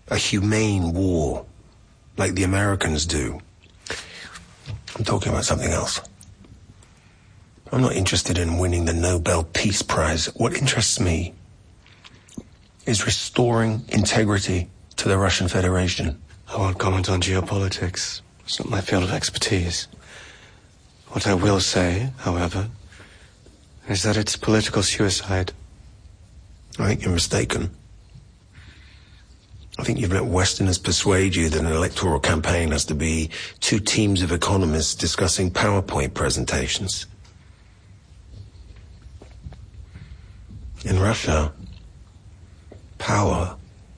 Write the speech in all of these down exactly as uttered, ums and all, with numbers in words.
a humane war like the Americans do. I'm talking about something else. I'm not interested in winning the Nobel Peace Prize. What interests me is restoring integrity to the Russian Federation. I won't comment on geopolitics. It's not my field of expertise. What I will say, however, is that it's political suicide. I think you're mistaken. I think you've let Westerners persuade you that an electoral campaign has to be two teams of economists discussing PowerPoint presentations. In Russia, power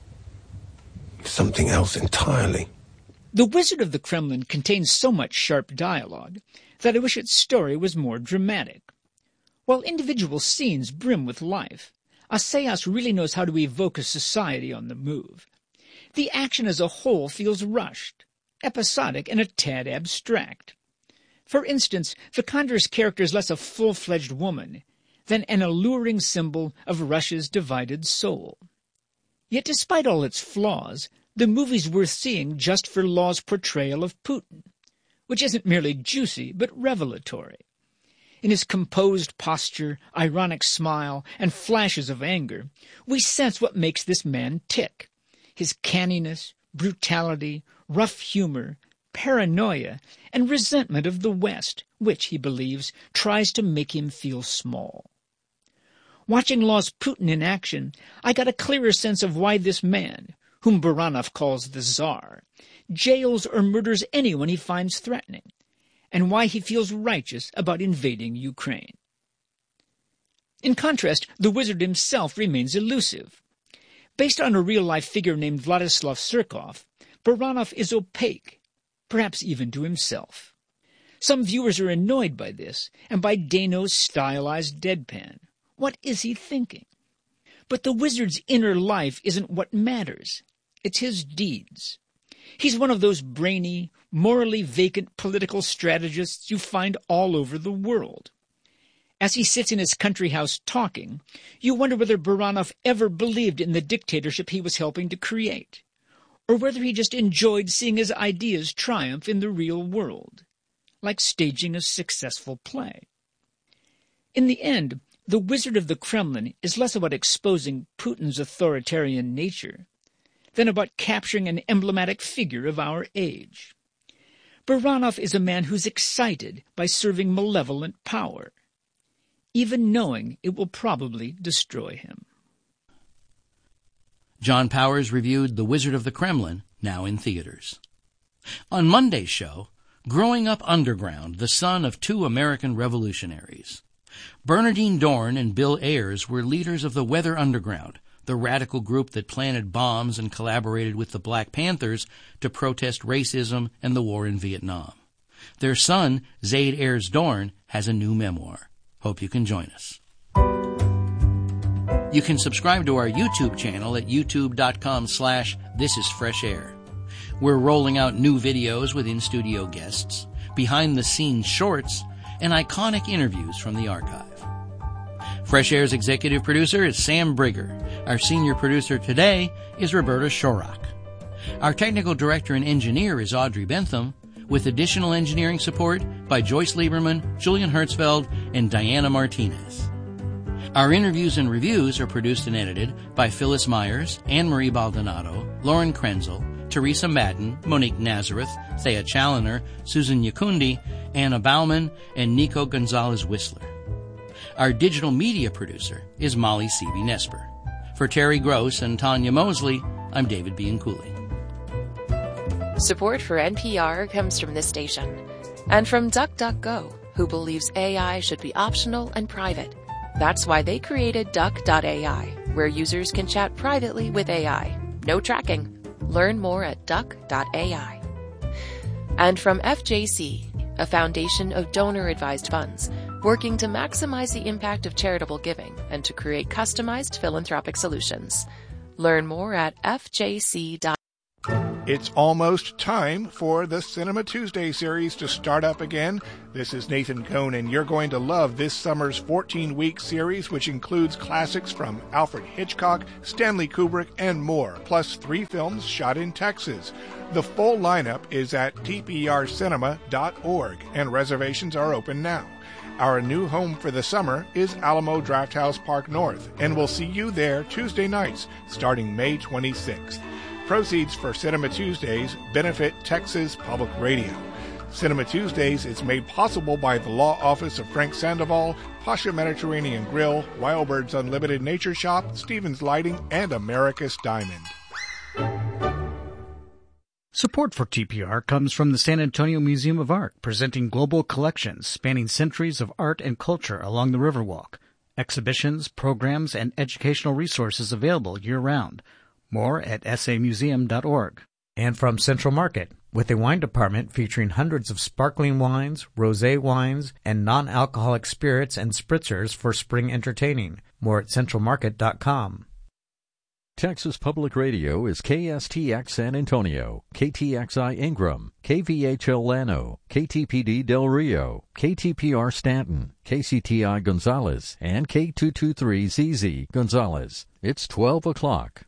is something else entirely. The Wizard of the Kremlin contains so much sharp dialogue that I wish its story was more dramatic. While individual scenes brim with life, Assayas really knows how to evoke a society on the move. The action as a whole feels rushed, episodic, and a tad abstract. For instance, Vikandra's character is less a full-fledged woman than an alluring symbol of Russia's divided soul. Yet despite all its flaws, the movie's worth seeing just for Law's portrayal of Putin, which isn't merely juicy but revelatory. In his composed posture, ironic smile, and flashes of anger, we sense what makes this man tick. His canniness, brutality, rough humor, paranoia, and resentment of the West, which, he believes, tries to make him feel small. Watching Law's Putin in action, I got a clearer sense of why this man, whom Baranov calls the Tsar, jails or murders anyone he finds threatening, and why he feels righteous about invading Ukraine. In contrast, the wizard himself remains elusive. Based on a real-life figure named Vladislav Surkov, Baranov is opaque, perhaps even to himself. Some viewers are annoyed by this, and by Dano's stylized deadpan. What is he thinking? But the wizard's inner life isn't what matters. It's his deeds. He's one of those brainy, morally vacant political strategists you find all over the world. As he sits in his country house talking, you wonder whether Baranov ever believed in the dictatorship he was helping to create, or whether he just enjoyed seeing his ideas triumph in the real world, like staging a successful play. In the end, the Wizard of the Kremlin is less about exposing Putin's authoritarian nature than about capturing an emblematic figure of our age. Baranov is a man who's excited by serving malevolent power, even knowing it will probably destroy him. John Powers reviewed The Wizard of the Kremlin, now in theaters. On Monday's show, growing up underground, the son of two American revolutionaries. Bernardine Dorn and Bill Ayers were leaders of the Weather Underground, the radical group that planted bombs and collaborated with the Black Panthers to protest racism and the war in Vietnam. Their son, Zaid Ayers Dorn, has a new memoir. Hope you can join us. You can subscribe to our YouTube channel at youtube.com slash This Is Fresh Air. We're rolling out new videos with in-studio guests, behind-the-scenes shorts, and iconic interviews from the archive. Fresh Air's executive producer is Sam Brigger. Our senior producer today is Roberta Shorrock. Our technical director and engineer is Audrey Bentham, with additional engineering support by Joyce Lieberman, Julian Hertzfeld, and Diana Martinez. Our interviews and reviews are produced and edited by Phyllis Myers, Anne-Marie Baldonado, Lauren Krenzel, Teresa Madden, Monique Nazareth, Thea Challoner, Susan Yakundi, Anna Bauman, and Nico Gonzalez-Whistler. Our digital media producer is Molly Seavey-Nesper. For Terry Gross and Tanya Mosley, I'm David Bianculli. Support for N P R comes from this station and from DuckDuckGo, who believes A I should be optional and private. That's why they created Duck dot A I, where users can chat privately with A I. No tracking. Learn more at Duck dot A I. And from F J C, a foundation of donor-advised funds, working to maximize the impact of charitable giving and to create customized philanthropic solutions. Learn more at F J C dot A I. It's almost time for the Cinema Tuesday series to start up again. This is Nathan Cohn, and you're going to love this summer's fourteen-week series, which includes classics from Alfred Hitchcock, Stanley Kubrick, and more, plus three films shot in Texas. The full lineup is at t p r cinema dot org, and reservations are open now. Our new home for the summer is Alamo Drafthouse Park North, and we'll see you there Tuesday nights, starting May twenty-sixth. Proceeds for Cinema Tuesdays benefit Texas Public Radio. Cinema Tuesdays is made possible by the Law Office of Frank Sandoval, Pasha Mediterranean Grill, Wild Birds Unlimited Nature Shop, Stevens Lighting, and Americas Diamond. Support for T P R comes from the San Antonio Museum of Art, presenting global collections spanning centuries of art and culture along the Riverwalk. Exhibitions, programs, and educational resources available year-round. More at s a museum dot org. And from Central Market, with a wine department featuring hundreds of sparkling wines, rosé wines, and non-alcoholic spirits and spritzers for spring entertaining. More at central market dot com. Texas Public Radio is K S T X San Antonio, K T X I Ingram, K V H L Llano, K T P D Del Rio, K T P R Stanton, K C T I Gonzales, and K two twenty-three Z Z Gonzales. It's twelve o'clock.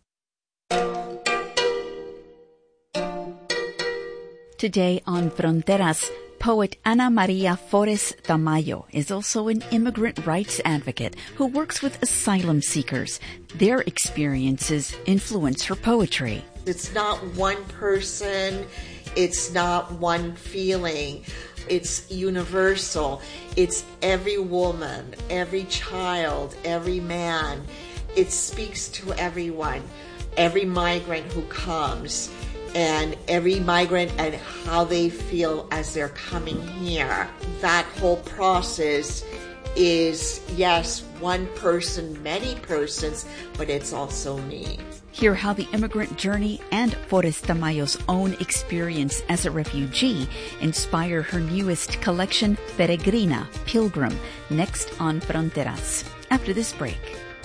Today on Fronteras, poet Ana Maria Flores Tamayo is also an immigrant rights advocate who works with asylum seekers. Their experiences influence her poetry. It's not one person. It's not one feeling. It's universal. It's every woman, every child, every man. It speaks to everyone, every migrant who comes. And every migrant and how they feel as they're coming here. That whole process is, yes, one person, many persons, but it's also me. Hear how the immigrant journey and Flores Tamayo's own experience as a refugee inspire her newest collection, Peregrina, Pilgrim, next on Fronteras. After this break.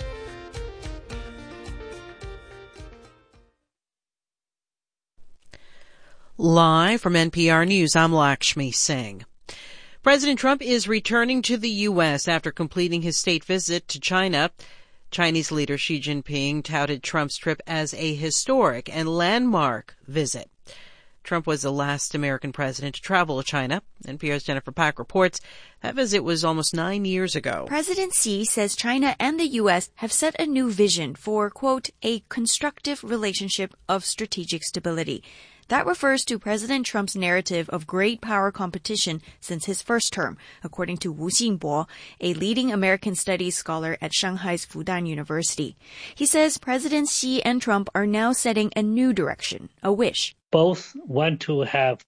Live from N P R News, I'm Lakshmi Singh. President Trump is returning to the U S after completing his state visit to China. Chinese leader Xi Jinping touted Trump's trip as a historic and landmark visit. Trump was the last American president to travel to China. N P R's Jennifer Pack reports that visit was almost nine years ago. President Xi says China and the U S have set a new vision for, quote, a constructive relationship of strategic stability. That refers to President Trump's narrative of great power competition since his first term, according to Wu Xingbo, a leading American studies scholar at Shanghai's Fudan University. He says President Xi and Trump are now setting a new direction, a wish. Both want to have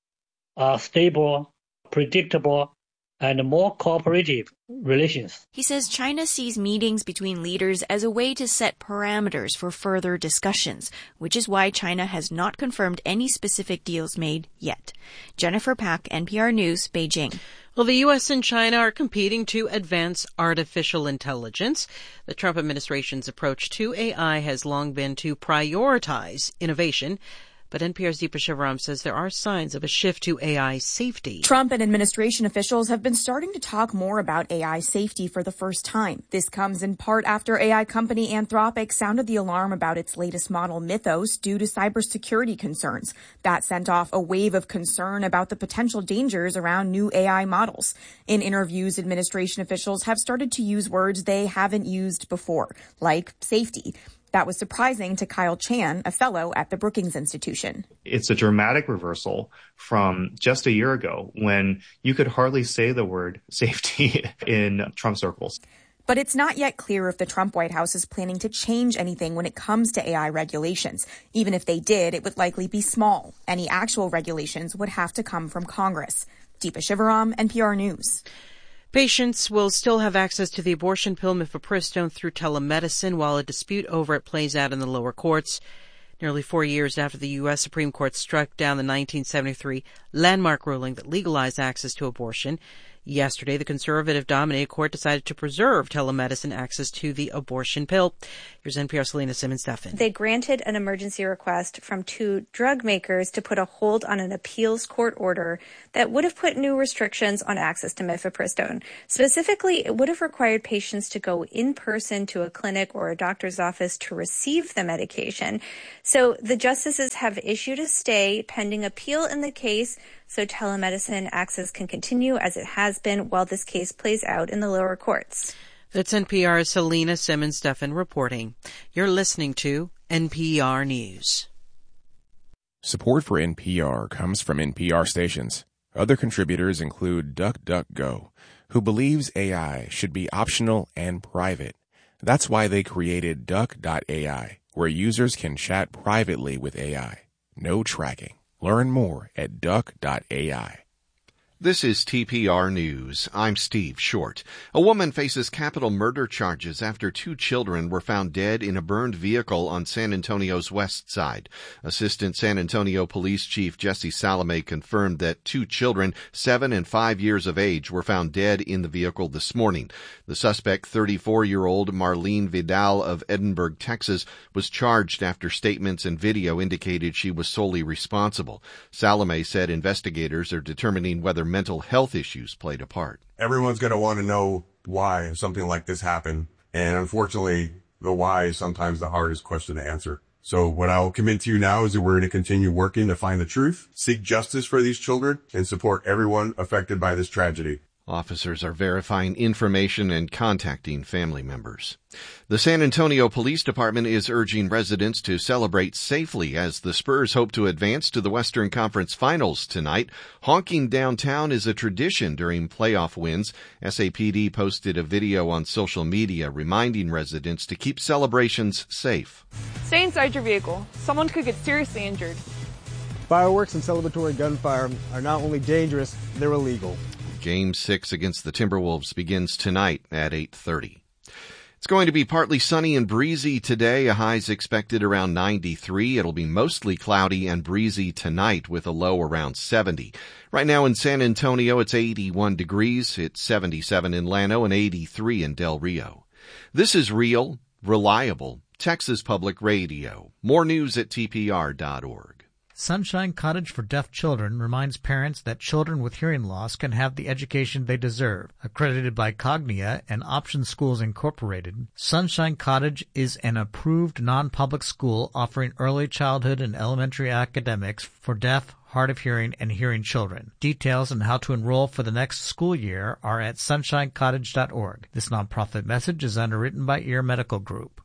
a stable, predictable, and more cooperative relations. He says China sees meetings between leaders as a way to set parameters for further discussions, which is why China has not confirmed any specific deals made yet. Jennifer Pack, N P R News, Beijing. Well, the U S and China are competing to advance artificial intelligence. The Trump administration's approach to A I has long been to prioritize innovation. But N P R's Deepa Shivaram says there are signs of a shift to A I safety. Trump and administration officials have been starting to talk more about A I safety for the first time. This comes in part after A I company Anthropic sounded the alarm about its latest model, Mythos, due to cybersecurity concerns. That sent off a wave of concern about the potential dangers around new A I models. In interviews, administration officials have started to use words they haven't used before, like safety. That was surprising to Kyle Chan, a fellow at the Brookings Institution. It's a dramatic reversal from just a year ago when you could hardly say the word safety in Trump circles. But it's not yet clear if the Trump White House is planning to change anything when it comes to A I regulations. Even if they did, it would likely be small. Any actual regulations would have to come from Congress. Deepa Shivaram, N P R News. Patients will still have access to the abortion pill mifepristone through telemedicine while a dispute over it plays out in the lower courts. Nearly four years after the U S Supreme Court struck down the nineteen seventy-three landmark ruling that legalized access to abortion, Yesterday, the conservative-dominated court decided to preserve telemedicine access to the abortion pill. Here's N P R's Selena Simmons-Duffin. They granted an emergency request from two drug makers to put a hold on an appeals court order that would have put new restrictions on access to mifepristone. Specifically, it would have required patients to go in person to a clinic or a doctor's office to receive the medication. So the justices have issued a stay pending appeal in the case, so telemedicine access can continue as it has been while this case plays out in the lower courts. That's N P R's Selena Simmons-Duffin reporting. You're listening to N P R News. Support for N P R comes from N P R stations. Other contributors include DuckDuckGo, who believes A I should be optional and private. That's why they created Duck dot A I, where users can chat privately with A I. No tracking. Learn more at Duck dot A I. This is T P R News. I'm Steve Short. A woman faces capital murder charges after two children were found dead in a burned vehicle on San Antonio's west side. Assistant San Antonio Police Chief Jesse Salome confirmed that two children, seven and five years of age, were found dead in the vehicle this morning. The suspect, thirty-four-year-old Marlene Vidal of Edinburgh, Texas, was charged after statements and video indicated she was solely responsible. Salome said investigators are determining whether mental health issues played a part. Everyone's going to want to know why something like this happened. And unfortunately, the why is sometimes the hardest question to answer. So what I'll commit to you now is that we're going to continue working to find the truth, seek justice for these children, and support everyone affected by this tragedy. Officers are verifying information and contacting family members. The San Antonio Police Department is urging residents to celebrate safely as the Spurs hope to advance to the Western Conference Finals tonight. Honking downtown is a tradition during playoff wins. S A P D posted a video on social media reminding residents to keep celebrations safe. Stay inside your vehicle. Someone could get seriously injured. Fireworks and celebratory gunfire are not only dangerous, they're illegal. Game six against the Timberwolves begins tonight at eight thirty. It's going to be partly sunny and breezy today. A high's expected around ninety-three. It'll be mostly cloudy and breezy tonight with a low around seventy. Right now in San Antonio, it's eighty-one degrees. It's seventy-seven in Llano and eighty-three in Del Rio. This is real, reliable Texas Public Radio. More news at T P R dot org. Sunshine Cottage for Deaf Children reminds parents that children with hearing loss can have the education they deserve. Accredited by Cognia and Option Schools Incorporated, Sunshine Cottage is an approved non-public school offering early childhood and elementary academics for deaf, hard of hearing, and hearing children. Details on how to enroll for the next school year are at sunshine cottage dot org. This nonprofit message is underwritten by Ear Medical Group.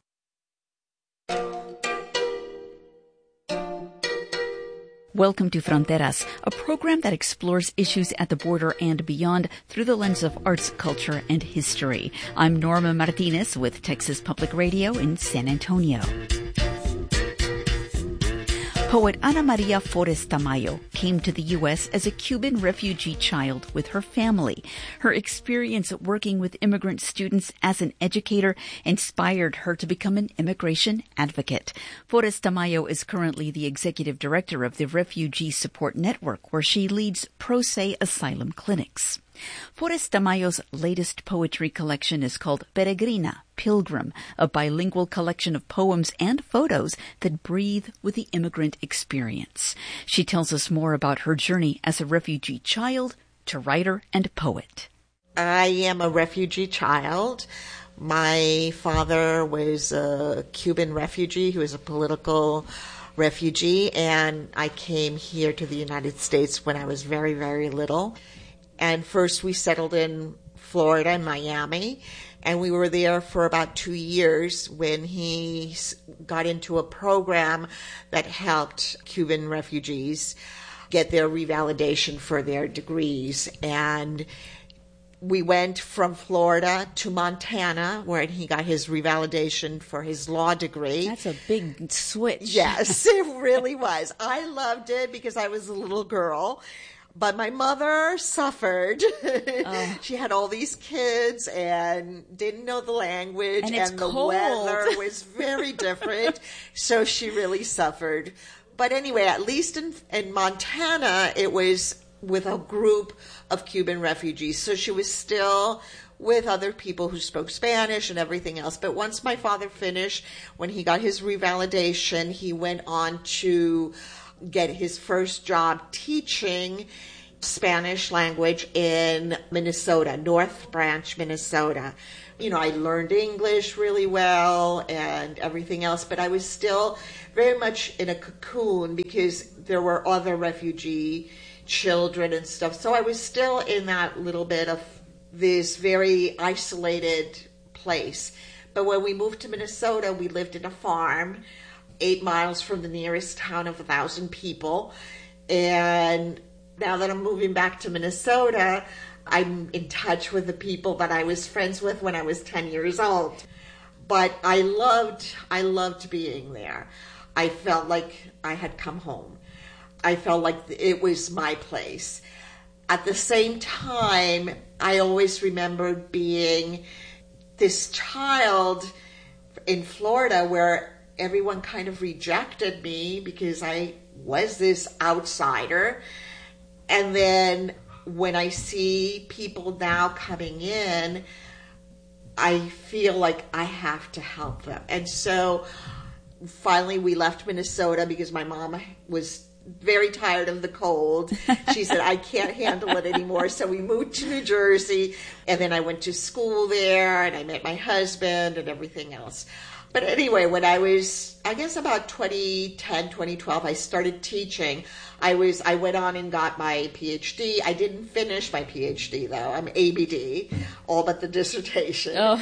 Welcome to Fronteras, a program that explores issues at the border and beyond through the lens of arts, culture, and history. I'm Norma Martinez with Texas Public Radio in San Antonio. Poet Ana Maria Forés Tamayo came to the U S as a Cuban refugee child with her family. Her experience working with immigrant students as an educator inspired her to become an immigration advocate. Forés Tamayo is currently the executive director of the Refugee Support Network, where she leads pro se asylum clinics. Forés Tamayo's latest poetry collection is called Peregrina, Pilgrim, a bilingual collection of poems and photos that breathe with the immigrant experience. She tells us more about her journey as a refugee child to writer and poet. I am a refugee child. My father was a Cuban refugee. He was a political refugee, and I came here to the United States when I was very, very little. And first we settled in Florida and Miami, and we were there for about two years when he got into a program that helped Cuban refugees get their revalidation for their degrees. And we went from Florida to Montana, where he got his revalidation for his law degree. That's a big switch. Yes, it really was. I loved it because I was a little girl. But my mother suffered. Oh. She had all these kids and didn't know the language, and, it's and the cold. weather was very different. So she really suffered. But anyway, at least in, in Montana, it was with a group of Cuban refugees. So she was still with other people who spoke Spanish and everything else. But once my father finished, when he got his revalidation, he went on to get his first job teaching Spanish language in Minnesota, North Branch, Minnesota. You know, I learned English really well and everything else, but I was still very much in a cocoon because there were other refugee children and stuff. So I was still in that little bit of this very isolated place. But when we moved to Minnesota, we lived in a farm eight miles from the nearest town of a thousand people. And now that I'm moving back to Minnesota, I'm in touch with the people that I was friends with when I was ten years old. But I loved, I loved being there. I felt like I had come home. I felt like it was my place. At the same time, I always remembered being this child in Florida where everyone kind of rejected me because I was this outsider. And then when I see people now coming in, I feel like I have to help them. And so finally we left Minnesota because my mom was very tired of the cold. She said, I can't handle it anymore. So we moved to New Jersey, and then I went to school there, and I met my husband and everything else. But anyway, when I was, I guess about twenty ten, twenty twelve, I started teaching. I was, I went on and got my P H D. I didn't finish my P H D though. I'm A B D, all but the dissertation. Oh.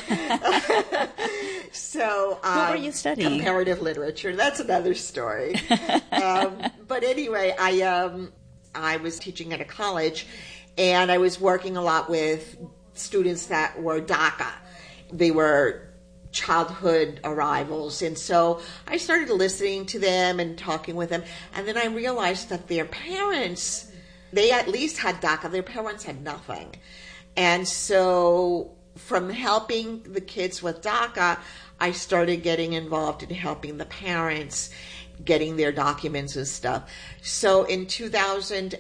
So, um, what were you studying? Comparative literature. That's another story. um, but anyway, I um, I was teaching at a college, and I was working a lot with students that were DACA. They were childhood arrivals, and so I started listening to them and talking with them, and then I realized that their parents, they at least had DACA. Their parents had nothing, and so from helping the kids with DACA, I started getting involved in helping the parents getting their documents and stuff. So in two thousand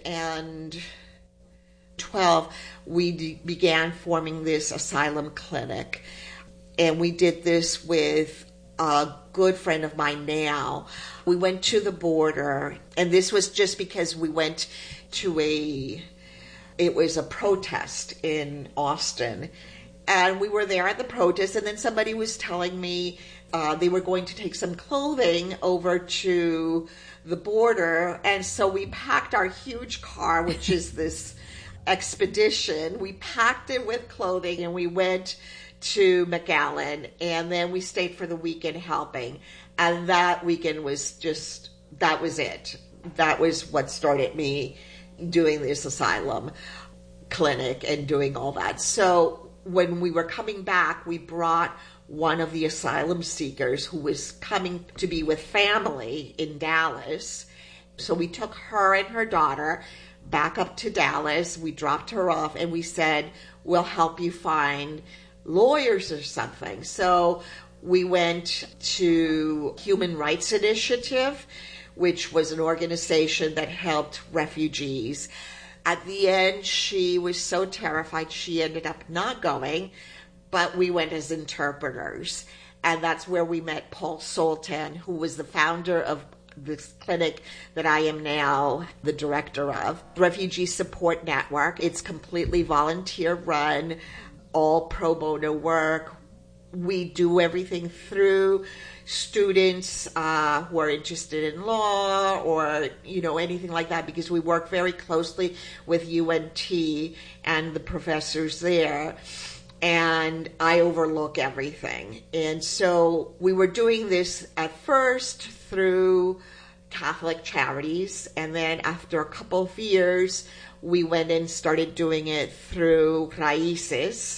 twelve, we d- began forming this asylum clinic. And we did this with a good friend of mine now. We went to the border, and this was just because we went to a, it was a protest in Austin. And we were there at the protest, and then somebody was telling me uh, they were going to take some clothing over to the border. And so we packed our huge car, which is this expedition. We packed it with clothing, and we went to McAllen, and then we stayed for the weekend helping. And that weekend was just, that was it. That was what started me doing this asylum clinic and doing all that. So when we were coming back, we brought one of the asylum seekers who was coming to be with family in Dallas. So we took her and her daughter back up to Dallas. We dropped her off, and we said, we'll help you find lawyers or something. So we went to Human Rights Initiative, which was an organization that helped refugees. At the end, she was so terrified she ended up not going, but we went as interpreters. And that's where we met Paul Soltan, who was the founder of this clinic that I am now the director of, Refugee Support Network. It's completely volunteer run, all pro bono work. We do everything through students uh, who are interested in law or, you know, anything like that, because we work very closely with U N T and the professors there, and I overlook everything. And so we were doing this at first through Catholic Charities, and then after a couple of years, we went and started doing it through Raices.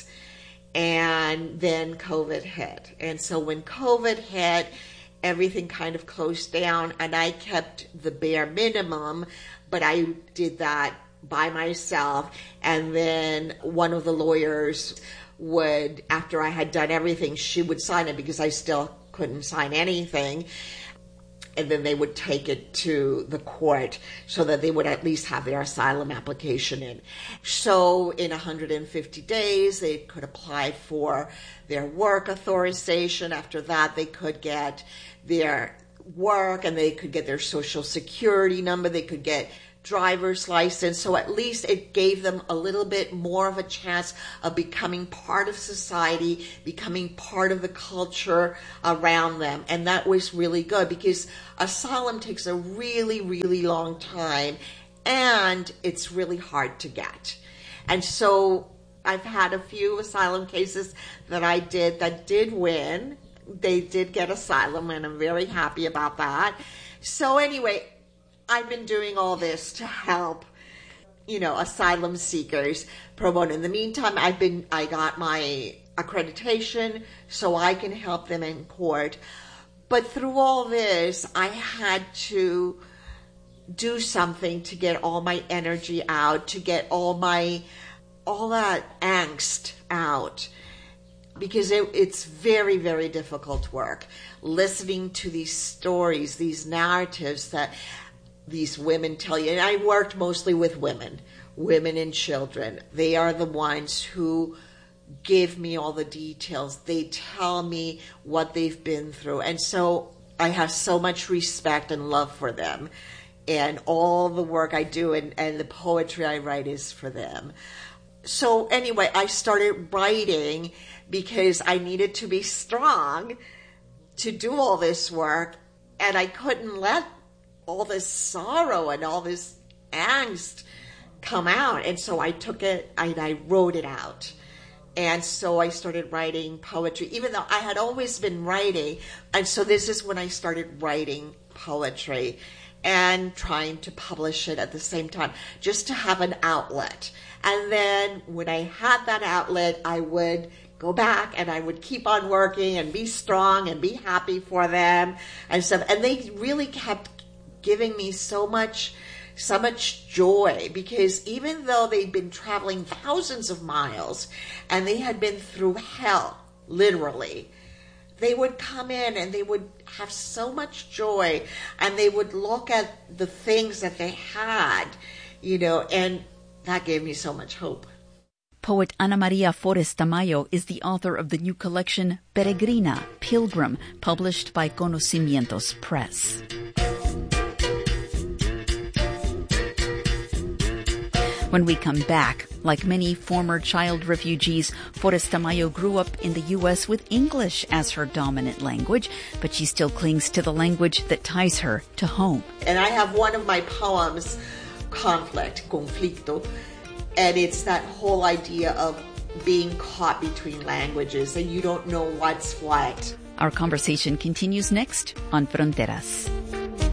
And then COVID hit. And so when COVID hit, everything kind of closed down, and I kept the bare minimum, but I did that by myself. And then one of the lawyers would, after I had done everything, she would sign it because I still couldn't sign anything. and then they would take it to the court so that they would at least have their asylum application in. So in one hundred fifty days, they could apply for their work authorization. After that, they could get their work and they could get their social security number. They could get driver's license. So at least it gave them a little bit more of a chance of becoming part of society, becoming part of the culture around them. And that was really good because asylum takes a really, really long time and it's really hard to get. And so I've had a few asylum cases that I did that did win. They did get asylum and I'm very happy about that. So anyway, I've been doing all this to help, you know, asylum seekers pro bono. In the meantime, I've been, I got my accreditation so I can help them in court. But through all this, I had to do something to get all my energy out, to get all my, all that angst out. Because it, it's very, very difficult work. Listening to these stories, these narratives that these women tell you. And I worked mostly with women, women and children. They are the ones who give me all the details. They tell me what they've been through. And so I have so much respect and love for them. And all the work I do and, and the poetry I write is for them. So anyway, I started writing because I needed to be strong to do all this work. And I couldn't let all this sorrow and all this angst come out. And so I took it and I wrote it out. And so I started writing poetry, even though I had always been writing. And so this is when I started writing poetry and trying to publish it at the same time, just to have an outlet. And then when I had that outlet, I would go back and I would keep on working and be strong and be happy for them and stuff. And they really kept giving me so much, so much joy, because even though they'd been traveling thousands of miles and they had been through hell, literally, they would come in and they would have so much joy and they would look at the things that they had, you know, and that gave me so much hope. Poet Ana Maria Forés Tamayo is the author of the new collection Peregrina, Pilgrim, published by Conocimientos Press. When we come back, like many former child refugees, Forés Tamayo grew up in the U S with English as her dominant language, but she still clings to the language that ties her to home. And I have one of my poems, Conflict, Conflicto, and it's that whole idea of being caught between languages and you don't know what's what. Our conversation continues next on Fronteras.